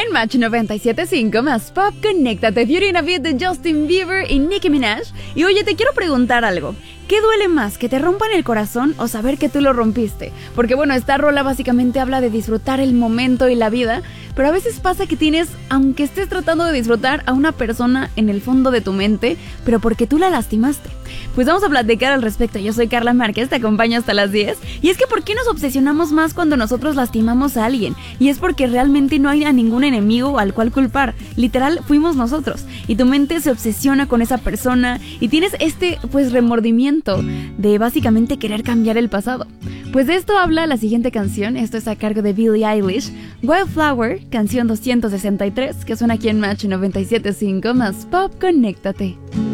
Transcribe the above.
en Match 97.5 más Pop, conéctate. Beauty in a Beat de Justin Bieber y Nicki Minaj. Y oye, te quiero preguntar algo. ¿Qué duele más, que te rompan el corazón o saber que tú lo rompiste? Porque bueno, esta rola básicamente habla de disfrutar el momento y la vida, pero a veces pasa que tienes, aunque estés tratando de disfrutar a una persona en el fondo de tu mente, pero porque tú la lastimaste. Pues vamos a platicar al respecto. Yo soy Carla Márquez, te acompaño hasta las 10. Y es que ¿por qué nos obsesionamos más cuando nosotros lastimamos a alguien? Y es porque realmente no hay a ningún enemigo al cual culpar. Literal, fuimos nosotros. Y tu mente se obsesiona con esa persona y tienes remordimiento de básicamente querer cambiar el pasado. Pues de esto habla la siguiente canción. Esto es a cargo de Billie Eilish, Wildflower, canción 263, que suena aquí en Match 97.5 más Pop, conéctate.